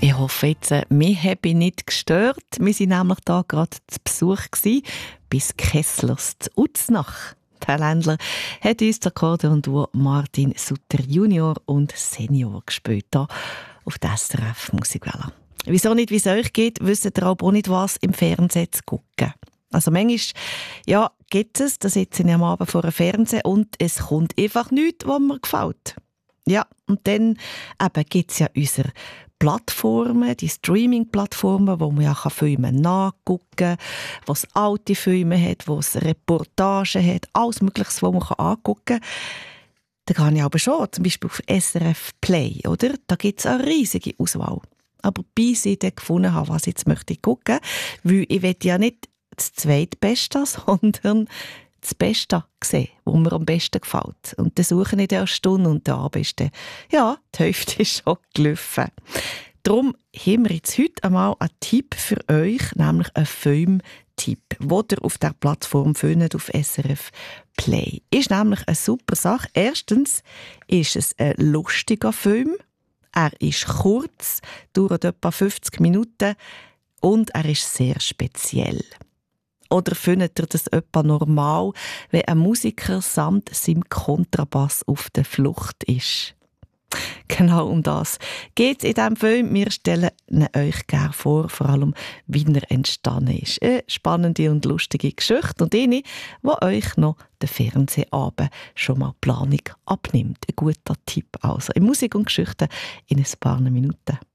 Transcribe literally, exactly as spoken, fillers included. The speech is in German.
Ich hoffe jetzt, äh, mich habe ich nicht gestört. Wir waren nämlich da gerade zu Besuch gewesen, bis Kesslers zu Uznach. Der Ländler hat uns das Akkordeon-Duo Martin Sutter Junior und Senior gespielt, hier auf der S R F Musikwelle. Wieso nicht, wie es euch geht, wisst ihr aber auch nicht, was im Fernsehen zu gucken. Also manchmal, ja, gibt es, da sitze ich am Abend vor dem Fernsehen und es kommt einfach nichts, was mir gefällt. Ja, und dann eben gibt es ja unsere Plattformen, die Streaming-Plattformen, wo man ja Filme nachgucken kann, wo es alte Filme hat, wo es Reportagen hat, alles Mögliche, was man angucken kann. Da kann ich aber schon, zum Beispiel auf S R F Play, oder? Da gibt es eine riesige Auswahl. Aber bis ich dann gefunden habe, was ich jetzt möchte ich gucken, weil ich will ja nicht das Zweitbeste, sondern das Beste sehen, was mir am besten gefällt. Und dann suche ich eine Stunde und der Abend ist dann, ja, die Hälfte ist schon gelaufen. Darum haben wir jetzt heute einmal einen Tipp für euch, nämlich einen Filmtipp, den ihr auf der Plattform findet, auf S R F Play. Ist nämlich eine super Sache. Erstens ist es ein lustiger Film. Er ist kurz, dauert etwa fünfzig Minuten und er ist sehr speziell. Oder findet ihr das etwa normal, wenn ein Musiker samt seinem Kontrabass auf der Flucht ist? Genau um das geht es in diesem Film. Wir stellen ihn euch gerne vor, vor allem, wie er entstanden ist. Eine spannende und lustige Geschichte und eine, die euch noch den Fernsehabend schon mal Planung abnimmt. Ein guter Tipp also. In Musik und Geschichte in ein paar Minuten.